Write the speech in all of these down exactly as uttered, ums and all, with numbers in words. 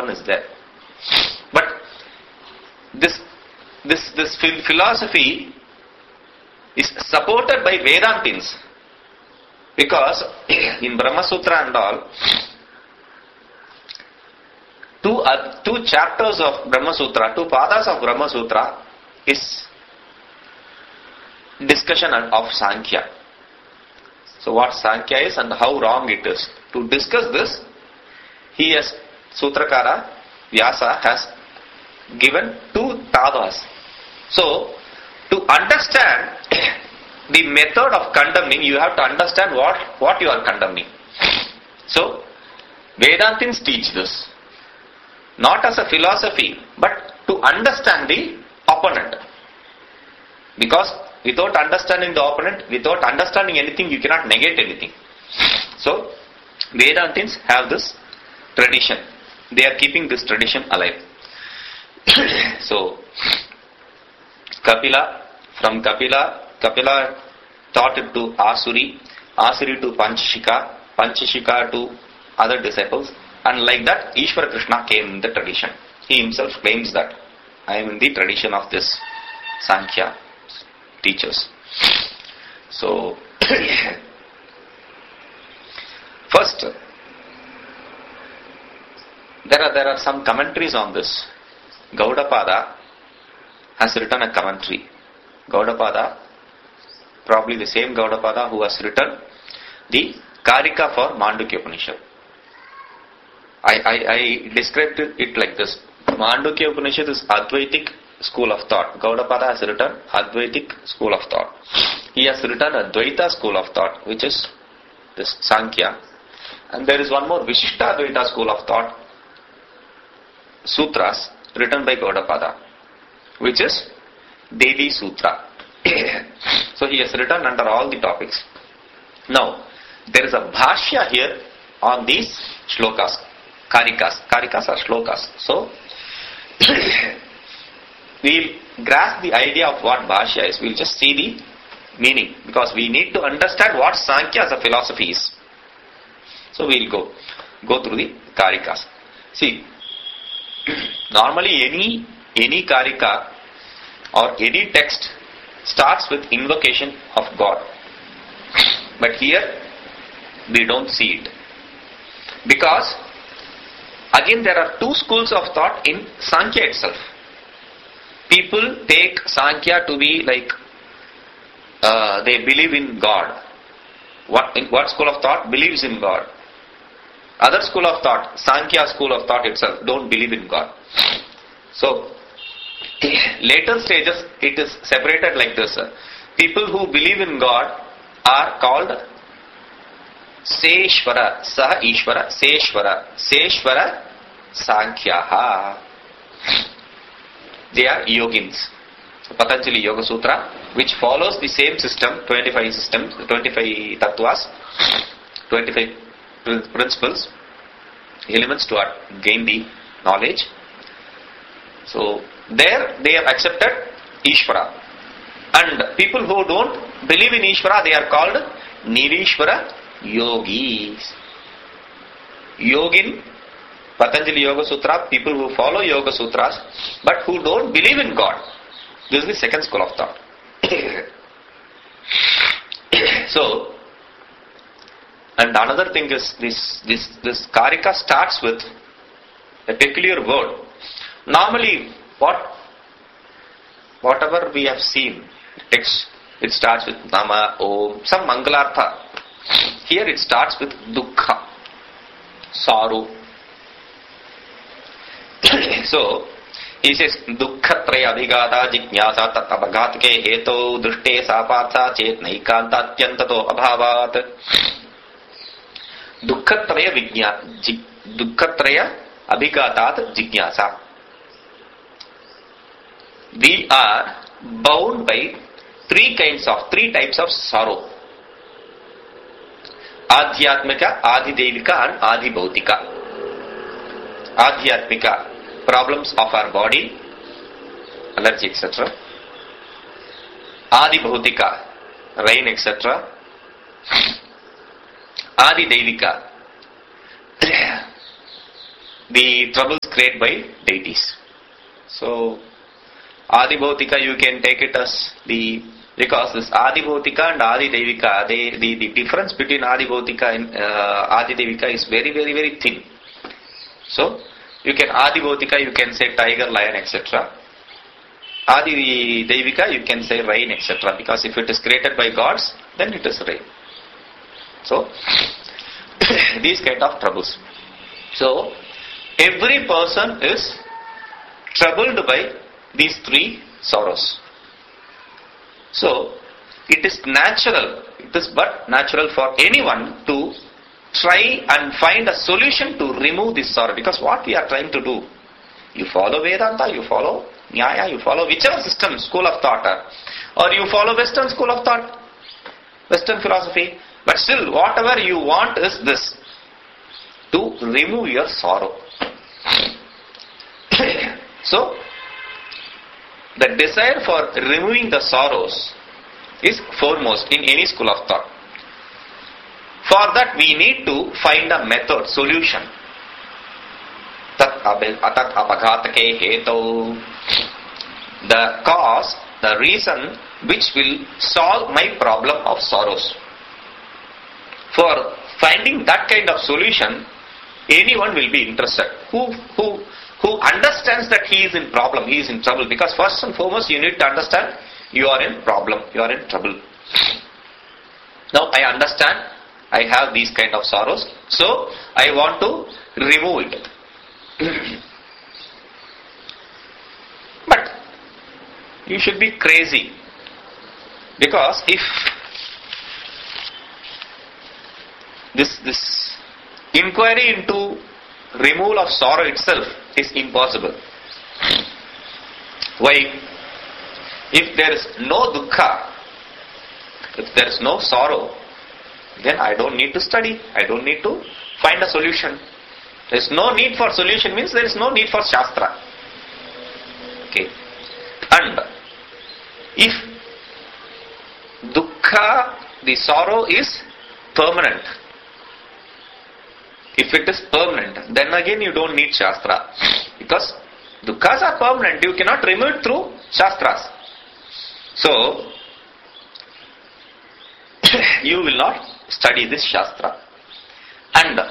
everyone is there. But this this this philosophy is supported by Vedantins, because in Brahma Sutra and all, two uh, two chapters of Brahma Sutra, two padas of Brahma Sutra is discussion of Sankhya. So what Sankhya is and how wrong it is. To discuss this, he has, Sutrakara, Vyasa, has given two tadas. So, to understand the method of condemning, you have to understand what, what you are condemning. So, Vedantins teach this. Not as a philosophy, but to understand the opponent. Because without understanding the opponent, without understanding anything, you cannot negate anything. So, Vedantins have this tradition. They are keeping this tradition alive. So, Kapila, from Kapila, Kapila taught it to Asuri, Asuri to Panchashika, Panchashika to other disciples, and like that, Ishvara Krishna came in the tradition. He himself claims that I am in the tradition of this Sankhya teachers. So, first, there are there are some commentaries on this. Gaudapada has written a commentary. Gaudapada, probably the same Gaudapada who has written the Karika for Mandukya Upanishad. I, I, I described it like this. Mandukya Upanishad is Advaitic school of thought. Gaudapada has written Advaitic school of thought. He has written Advaita school of thought, which is this Sankhya. And there is one more Vishishta Advaita school of thought, Sutras, written by Gaudapada, which is Devi Sutra. So he has written under all the topics. Now, there is a bhashya here on these shlokas, karikas. Karikas are shlokas. So, we'll grasp the idea of what bhashya is. We'll just see the meaning, because we need to understand what Sankhya as a philosophy is. So we'll go go through the karikas. See, normally any any karika or any text starts with invocation of God. But here we don't see it. Because again there are two schools of thought in Sankhya itself. People take Sankhya to be like uh, they believe in God. What, in what school of thought believes in God? Other school of thought, Sankhya school of thought itself, don't believe in God. So, later stages it is separated like this. People who believe in God are called Seshvara, Saha Ishvara, Seshvara, Seshvara Sankhyaha. They are yogins. Patanjali Yoga Sutra, which follows the same system, twenty-five systems, twenty-five tattvas, twenty-five principles, elements to gain the knowledge. So, there they have accepted Ishvara. And people who don't believe in Ishvara, they are called Nirishvara Yogis. Yogin, Patanjali Yoga Sutra, people who follow Yoga Sutras, but who don't believe in God. This is the second school of thought. So, and another thing is this, this, this Karika starts with a peculiar word. Normally, what, whatever we have seen, text, it starts with Nama, Om, some Mangalartha. Here it starts with Dukkha, sorrow. So, he says, Dukkhatraya abhigata jignasa tat abhagatke heto drishte sapatsa chet naikanta atyantato abhavat. Dukkhatraya vignya, Dukkhatraya abhigatat jignasa. We are bound by three kinds of, three types of sorrow. Adhyatmika, Adidevika and Adibhautika. Adhyatmika, problems of our body, allergy, et cetera. Adibhautika, rain, et cetera. Adidevika, the troubles created by deities. So, Adibhautika, you can take it as the, because this Adibhautika and Adidevika, they, the, the difference between Adibhautika and uh, Adidevika is very, very, very thin. So, you can Adibhautika, you can say tiger, lion, et cetera. Adidevika, you can say rain, et cetera. Because if it is created by gods, then it is rain. So, these kind of troubles. So, every person is troubled by these three sorrows. So, it is natural, it is but natural for anyone to try and find a solution to remove this sorrow. Because what we are trying to do, you follow Vedanta, you follow Nyaya, you follow whichever system, school of thought, or you follow Western school of thought, Western philosophy, but still whatever you want is this, to remove your sorrow. So, the desire for removing the sorrows is foremost in any school of thought. For that we need to find a method, solution. Tat apaghatake heto. The cause, the reason which will solve my problem of sorrows. For finding that kind of solution, anyone will be interested. Who, who, who understands that he is in problem, he is in trouble. Because first and foremost you need to understand you are in problem, you are in trouble. Now I understand, I have these kind of sorrows, so I want to remove it. But you should be crazy, because if this this inquiry into removal of sorrow itself is impossible. Why? If there is no dukkha, if there is no sorrow, then I don't need to study, I don't need to find a solution. There is no need for solution means there is no need for Shastra. Okay. And if dukkha, the sorrow is permanent, if it is permanent, then again you don't need Shastra. Because dukkhas are permanent, you cannot remove it through Shastras. So, you will not study this Shastra. And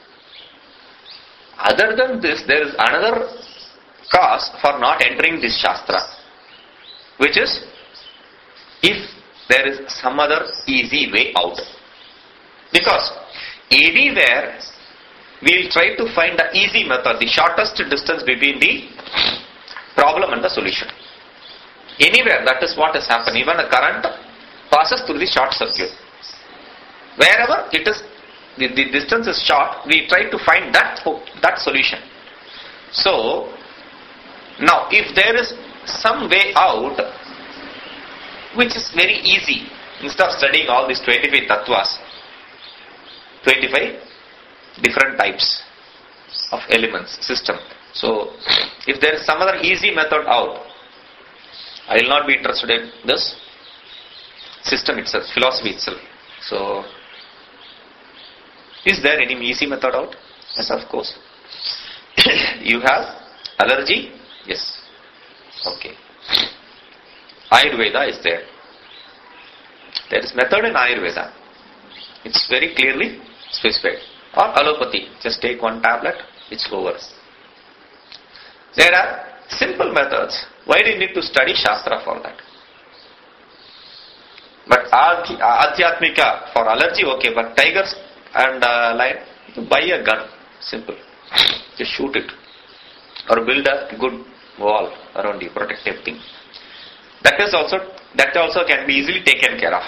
other than this, there is another cause for not entering this Shastra, which is if there is some other easy way out. Because anywhere we will try to find the easy method, the shortest distance between the problem and the solution. Anywhere, that is what has happened. Even a current passes through the short circuit. Wherever it is, the, the distance is short, we try to find that, that solution. So, now if there is some way out which is very easy, instead of studying all these twenty-five tattvas, twenty-five different types of elements, system. So, if there is some other easy method out, I will not be interested in this system itself, philosophy itself. So, is there any easy method out? Yes, of course. You have allergy? Yes. Okay. Ayurveda is there. There is method in Ayurveda. It's very clearly specified. Or allopathy. Just take one tablet, it's over. There are simple methods. Why do you need to study Shastra for that? But Adhyatmika for allergy, okay, but tigers and uh, lion, buy a gun. Simple. Just shoot it. Or build a good wall around you, protective thing. That is also, that also can be easily taken care of.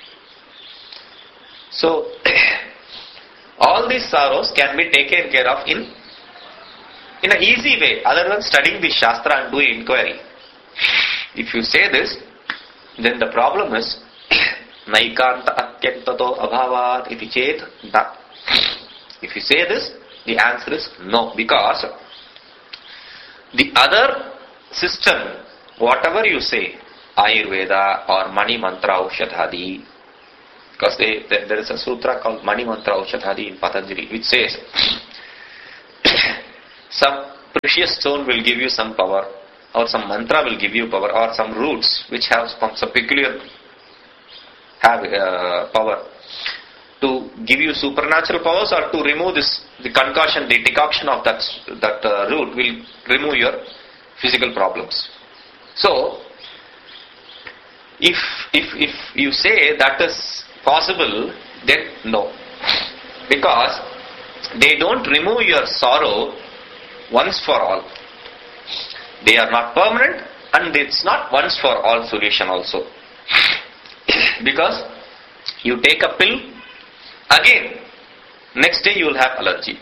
So, all these sorrows can be taken care of in in an easy way, other than studying the Shastra and doing inquiry. If you say this, then the problem is Naikanta Atyaktato Abhavat iti chet da. If you say this, the answer is no, because the other system, whatever you say, Ayurveda or Mani Mantra Aushadhadi, because they, they, there is a sutra called Mani Mantra Aushadhadi in Patanjali, which says some precious stone will give you some power, or some mantra will give you power, or some roots which have some, some peculiar have uh, power to give you supernatural powers, or to remove this, the concoction, the decoction of that, that uh, root will remove your physical problems. So, if, if, if you say that is possible, then no. Because they don't remove your sorrow once for all. They are not permanent, and it's not once for all solution also. Because you take a pill, again, next day you will have allergy.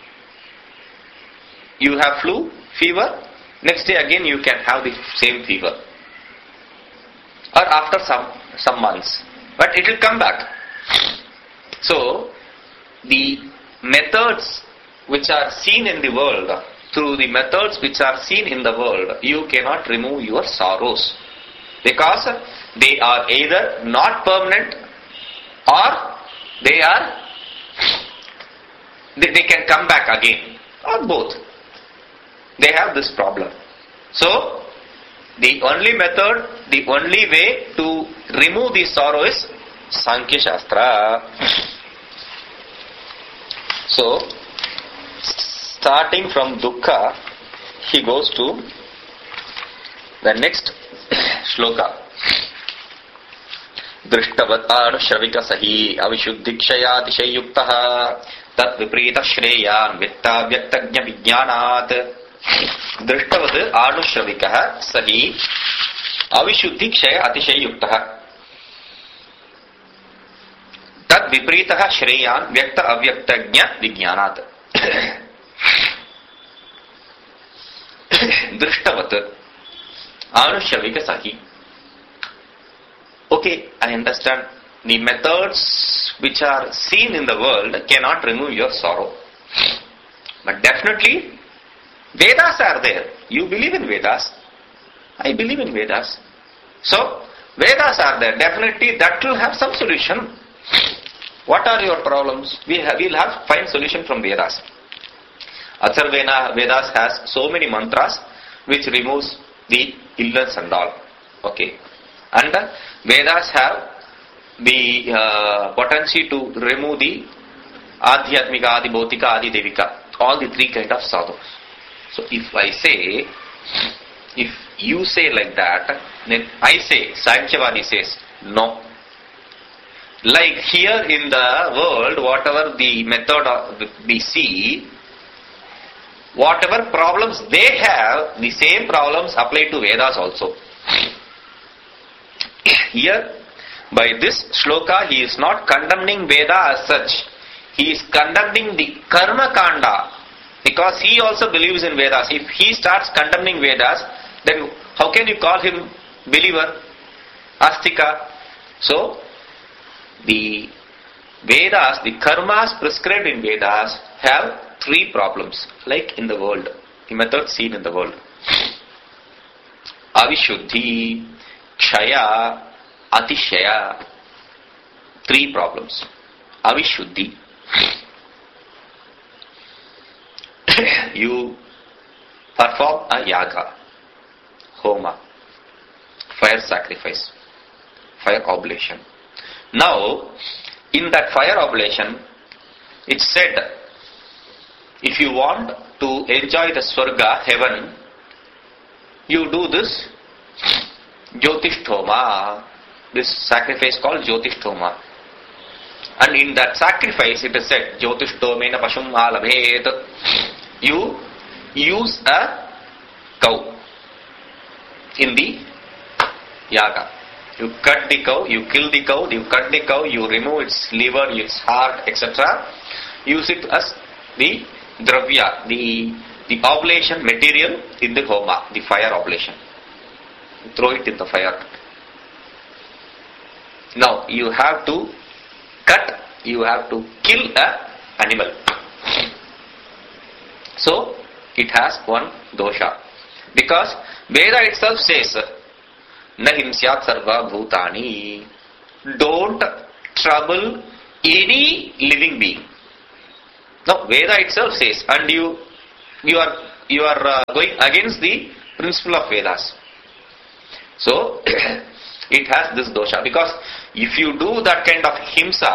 You have flu, fever, next day again you can have the same fever. Or after some, some months. But it will come back. So, the methods which are seen in the world, through the methods which are seen in the world, you cannot remove your sorrows. Because they are either not permanent, or they are, they, they can come back again, or both. They have this problem. So, the only method, the only way to remove the sorrow is Sankhya Shastra. So, starting from dukkha, he goes to the next shloka. Drishtavat anushravika sahi avishuddhikshaya tishayuktaha tat viprita shreyan vitta vyaktagnya vijnanat. Drishtavat anushravika sahi avishuddhikshaya atishayuktaha tat viprita shreyan vyakta avyaktagnya vijnanat. Drishtavat anushravika sahi. Okay, I understand. The methods which are seen in the world cannot remove your sorrow. But definitely, Vedas are there. You believe in Vedas. I believe in Vedas. So, Vedas are there. Definitely, that will have some solution. What are your problems? We have, we'll have find solution from Vedas. Atharvana Vedas has so many mantras which removes the illness and all. Okay. And uh, Vedas have the uh, potency to remove the Adhyatmika, Adi Bhautika, Adi Devika. All the three kind of sadhus. So if I say, if you say like that, then I say, Sankhyavadi says, no. Like here in the world, whatever the method of we see, whatever problems they have, the same problems apply to Vedas also. Here, by this shloka, he is not condemning Veda as such. He is condemning the Karma Kanda, because he also believes in Vedas. If he starts condemning Vedas, then how can you call him believer? Astika. So, the Vedas, the karmas prescribed in Vedas have three problems, like in the world, the methods seen in the world. Avishuddhi, Kshaya, Atishaya. Three problems. Avishuddhi. You perform a yaga, homa, fire sacrifice, fire oblation. Now, in that fire oblation, it's said, if you want to enjoy the Swarga, heaven, you do this Jyotishtoma, this sacrifice called Jyotishtoma. And in that sacrifice it is said, Jyotishtomena Pashum Alabhet. You use a cow in the yaga. You cut the cow, you kill the cow, you cut the cow, you remove its liver, its heart, et cetera. Use it as the dravya, the, the oblation material in the homa, the fire oblation. Throw it in the fire. Now you have to cut, you have to kill a animal. So it has one dosha. Because Veda itself says, Na himsyat sarva bhutani. Don't trouble any living being. Now Veda itself says, and you you are you are uh, going against the principle of Vedas. So it has this dosha, because if you do that kind of himsa,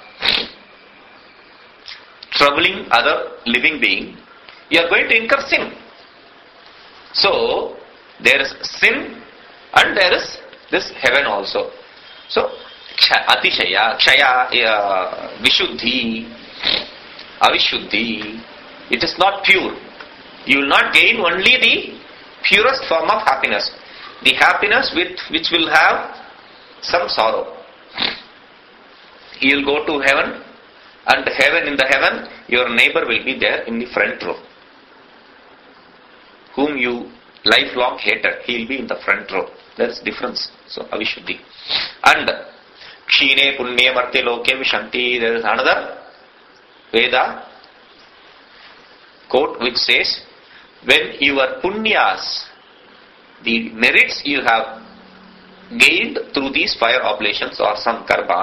troubling other living being, you are going to incur sin. So there is sin and there is this heaven also. So atishaya, kshaya, uh, vishuddhi, avishuddhi, it is not pure. You will not gain only the purest form of happiness, the happiness with which will have some sorrow. You will go to heaven, and heaven, in the heaven, your neighbor will be there in the front row, whom you lifelong hated. He will be in the front row. There is difference. So avishuddhi. And kshine punye martya loke vishanti. There is another Veda quote which says, when your punyas, the merits you have gained through these fire oblations or some karma,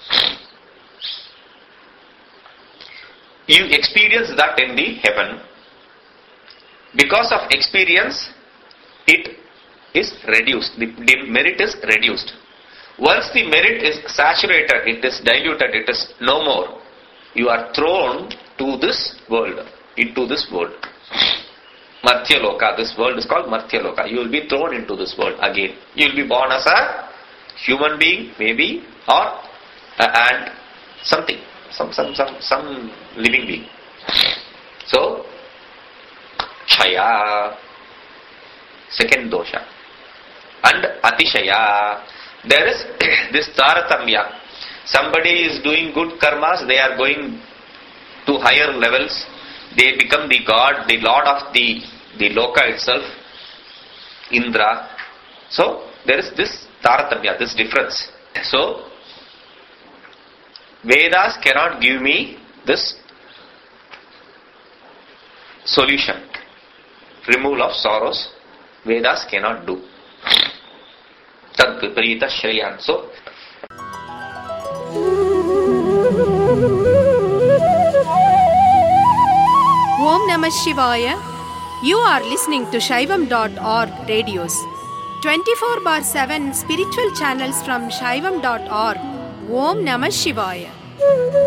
you experience that in the heaven. Because of experience, it is reduced. The, the merit is reduced. Once the merit is saturated, it is diluted, it is no more. You are thrown to this world, into this world. Martya Loka, this world is called Martya Loka. You will be thrown into this world again. You will be born as a human being, maybe, or an ant, something, some, some, some, some living being. So, Chaya, second dosha. And Atishaya, there is this Taratamya. Somebody is doing good karmas, they are going to higher levels. They become the god, the lord of the, the loka itself, Indra. So, there is this Taratamya, this difference. So, Vedas cannot give me this solution, removal of sorrows. Vedas cannot do. Tad viparita shreyan. So, Om Namah Shivaya. You are listening to Shaivam dot org radios. twenty-four bar seven spiritual channels from Shaivam dot org. Om Namah Shivaya.